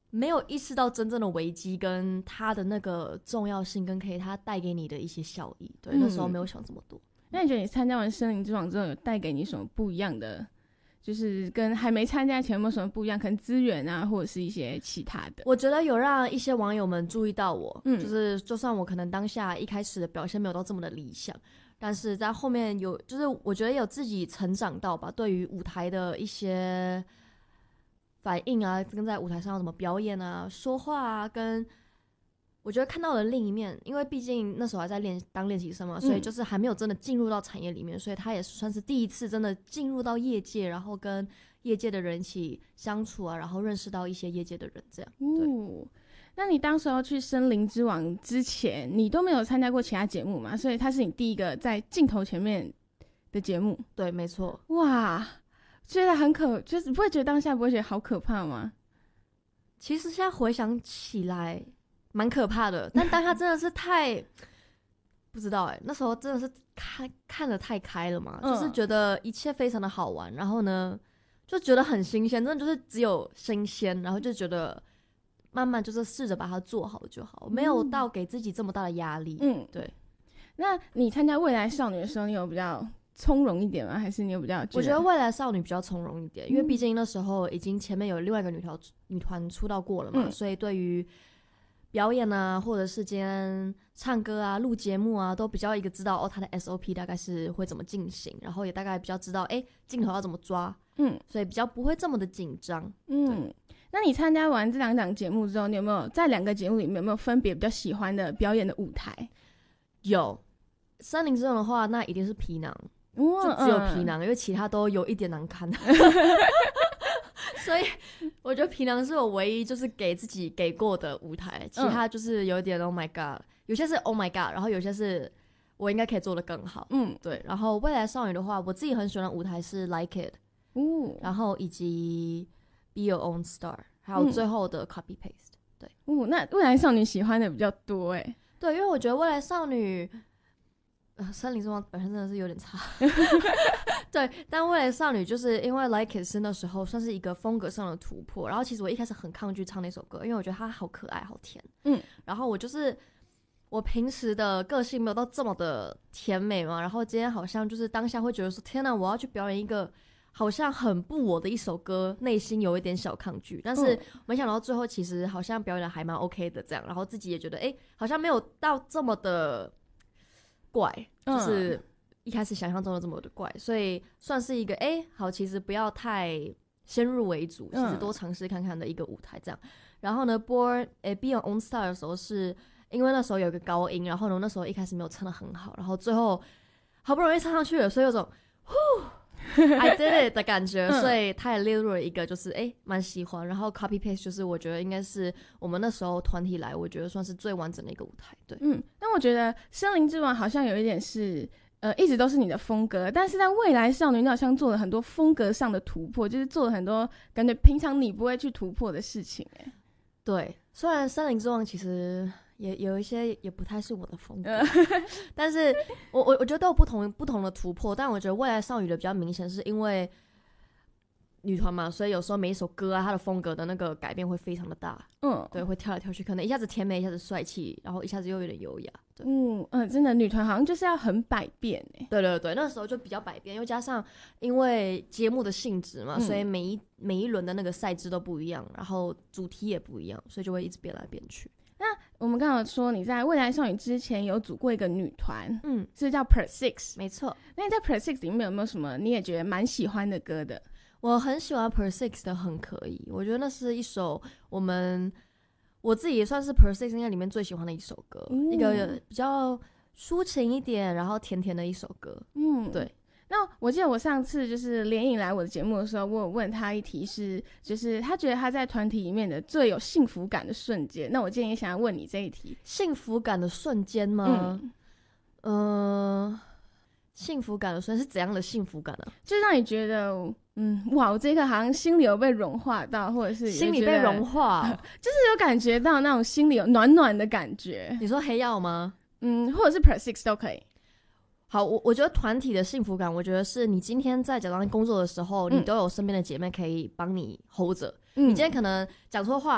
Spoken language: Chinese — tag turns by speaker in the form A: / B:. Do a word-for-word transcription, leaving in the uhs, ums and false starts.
A: 没有意识到真正的危机跟它的那个重要性，跟可以它带给你的一些效益。对，嗯、那时候没有想这么多。
B: 那你觉得你参加完森林之王之后，有带给你什么不一样的？就是跟还没参加前有没有什么不一样？可能资源啊，或者是一些其他的。
A: 我觉得有让一些网友们注意到我，
B: 嗯，
A: 就是就算我可能当下一开始的表现没有到这么的理想，但是在后面有，就是我觉得有自己成长到吧，对于舞台的一些反应啊，跟在舞台上要怎么表演啊、说话啊，跟我觉得看到了另一面，因为毕竟那时候还在练当练习生嘛，所以就是还没有真的进入到产业里面，嗯、所以他也算是第一次真的进入到业界，然后跟业界的人一起相处啊，然后认识到一些业界的人，这样。对。
B: 哦，那你当时候去森林之王之前，你都没有参加过其他节目嘛？所以它是你第一个在镜头前面的节目。
A: 对，没错。
B: 哇，觉得很可，就是不会觉得当下不会觉得好可怕吗？
A: 其实现在回想起来蛮可怕的，但当下真的是太不知道哎、欸，那时候真的是看看得太开了嘛、嗯，就是觉得一切非常的好玩，然后呢就觉得很新鲜，真的就是只有新鲜，然后就觉得慢慢就是试着把它做好就好，嗯、没有到给自己这么大的压力。嗯，对。
B: 那你参加未来少女的时候，你有比较从容一点吗？还是你有比较觉得？
A: 我觉得未来少女比较从容一点，因为毕竟那时候已经前面有另外一个女团女团出道过了嘛、嗯，所以对于表演啊，或者是今天唱歌啊、录节目啊，都比较一个知道哦，他的 S O P 大概是会怎么进行，然后也大概比较知道哎镜头要怎么抓，嗯，所以比较不会这么的紧张。
B: 嗯，那你参加完这两档节目之后，你有没有在两个节目里面有没有分别比较喜欢的表演的舞台？
A: 有，森林之王的话，那一定是皮囊，就只有皮囊、嗯，因为其他都有一点难看。所以我觉得皮囊是我唯一就是给自己给过的舞台，其他就是有点 Oh my God， 有些是 Oh my God， 然后有些是我应该可以做得更好。嗯，对。然后未来少女的话，我自己很喜欢的舞台是 Like It，、嗯、然后以及 Be Your Own Star， 还有最后的 Copy Paste、嗯。对，
B: 哦，那未来少女喜欢的比较多哎。
A: 对，因为我觉得未来少女。呃，森林之王本身真的是有点差，对，但未来少女就是因为 Like It 是那时候算是一个风格上的突破，然后其实我一开始很抗拒唱那首歌，因为我觉得它好可爱好甜，嗯，然后我就是我平时的个性没有到这么的甜美嘛，然后今天好像就是当下会觉得说天哪，我要去表演一个好像很不我的一首歌，内心有一点小抗拒，但是没想到最后其实好像表演的还蛮 OK 的这样，然后自己也觉得哎、欸，好像没有到这么的怪，就是一开始想象中的这么的怪、嗯、所以算是一个哎、欸，好，其实不要太先入为主，其实多尝试看看的一个舞台这样、嗯、然后呢 Born、欸、Be Your Own Star 的时候是因为那时候有一个高音，然后呢那时候一开始没有唱得很好，然后最后好不容易唱上去了，所以有种呼I did it 的感觉、嗯、所以他也列入了一个就是哎蛮喜欢，然后 Copy Paste 就是我觉得应该是我们那时候团体来我觉得算是最完整的一个舞台。对，
B: 嗯，那我觉得森林之王好像有一点是呃一直都是你的风格，但是在未来少女你好像做了很多风格上的突破，就是做了很多感觉平常你不会去突破的事情。哎，
A: 对，虽然森林之王其实也有一些也不太是我的风格，但是我我我觉得都有不同不同的突破，但我觉得未来少女的比较明显，是因为女团嘛，所以有时候每一首歌啊，它的风格的那个改变会非常的大，嗯，对，会跳来跳去，可能一下子甜美，一下子帅气，然后一下子又有点优雅，对，
B: 嗯嗯，真的女团好像就是要很百变哎，
A: 对对对，那时候就比较百变，又加上因为节目的性质嘛、嗯，所以每一每一轮的那个赛制都不一样，然后主题也不一样，所以就会一直变来变去。
B: 那我们刚刚说你在未来少女之前有组过一个女团，嗯，是叫 Per Six，
A: 没错。
B: 那你在 Per Six 里面有没有什么你也觉得蛮喜欢的歌的？
A: 我很喜欢 Per Six 的很可以，我觉得那是一首我们我自己也算是 Per Six 应该里面最喜欢的一首歌、嗯、一个比较抒情一点然后甜甜的一首歌。嗯，对。
B: 那我记得我上次就是连颖来我的节目的时候，我有問他一題是就是他覺得他在團體裡面的最有幸福感的瞬間，那我今天也想要問你這一題。
A: 幸福感的瞬間嗎？嗯、呃，幸福感的瞬間是怎樣的幸福感啊？
B: 就讓你覺得嗯，哇，我這一刻好像心裡有被融化到，或者是
A: 心裡被融化、哦、
B: 就是有感覺到那種心裡有暖暖的感覺。
A: 你說黑曜嗎？
B: 嗯，或者是 Per Six 都可以。
A: 好，我我觉得团体的幸福感，我觉得是你今天在假装工作的时候、嗯、你都有身边的姐妹可以帮你 hold 着、嗯、你今天可能讲错话